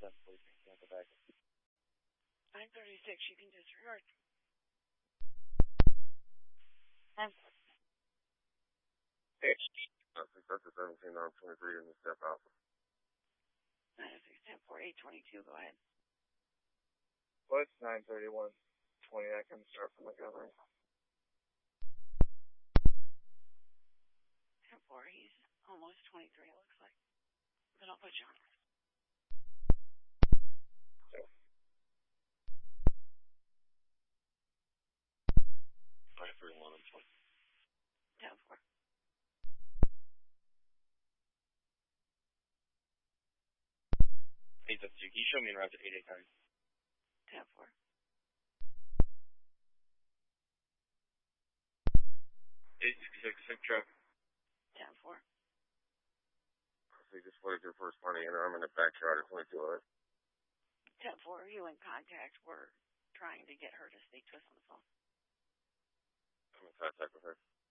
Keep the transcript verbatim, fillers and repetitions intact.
seven forty-six, got the back. nine thirty-six, you can disregard. It's Successor seventeen on twenty-three in the step alpha. nine oh six, ten four, eight twenty-two, go ahead. What's nine thirty-one twenty? I can start from the government. ten four, he's almost twenty-three, it looks like. But I'll put you on. So. five three one, I'm twenty. ten four. eight seven two, can you show me in route to eight eight nine? ten four. eight six six, sick truck. ten four. So you just floated your first party in, I'm in the back charter twenty-two hours. ten four, you in contact. We're trying to get her to speak to us on the phone. I'm in contact with her.